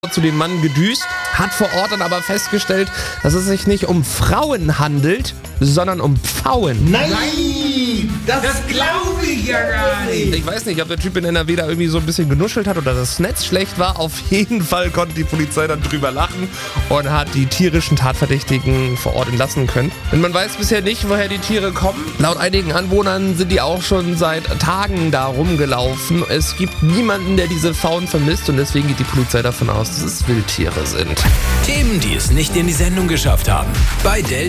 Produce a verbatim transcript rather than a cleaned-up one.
zu dem Mann gedüst, hat vor Ort dann aber festgestellt, dass es sich nicht um Frauen handelt, sondern um Pfauen. Nein! Das, das glaube ich ja gar nicht! Ich weiß nicht, ob der Typ in N R W da irgendwie so ein bisschen genuschelt hat oder das Netz schlecht war. Auf jeden Fall konnte die Polizei dann drüber lachen und hat die tierischen Tatverdächtigen vor Ort entlassen können. Und man weiß bisher nicht, woher die Tiere kommen. Laut einigen Anwohnern sind die auch schon seit Tagen da rumgelaufen. Es gibt niemanden, der diese Pfauen vermisst und deswegen geht die Polizei davon aus, dass es Wildtiere sind. Themen, die es nicht in die Sendung geschafft haben. Bei Delta